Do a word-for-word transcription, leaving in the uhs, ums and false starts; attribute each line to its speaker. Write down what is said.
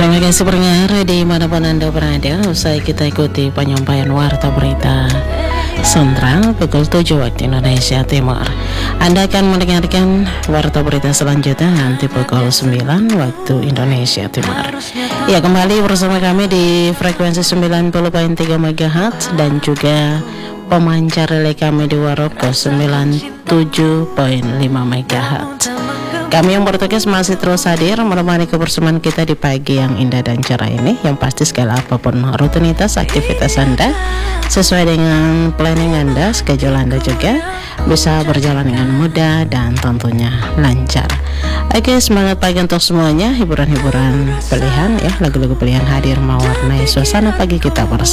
Speaker 1: Terima kasih pendengar dimanapun Anda berada. Usai kita ikuti penyampaian warta berita Sentral pukul tujuh waktu Indonesia Timur, Anda akan mendengarkan warta berita selanjutnya nanti pukul sembilan waktu Indonesia Timur. Ya, kembali bersama kami di frekuensi sembilan puluh koma tiga megahertz dan juga pemancar relay kami di Waroko sembilan puluh tujuh koma lima megahertz. Kami yang bertugas masih terus hadir menemani kebersamaan kita di pagi yang indah dan cerah ini. Yang pasti segala apapun rutinitas aktivitas Anda, sesuai dengan planning Anda, schedule Anda juga bisa berjalan dengan mudah dan tentunya lancar. Oke, semangat pagi untuk semuanya. Hiburan-hiburan pilihan ya, lagu-lagu pilihan hadir mewarnai suasana pagi kita bersama.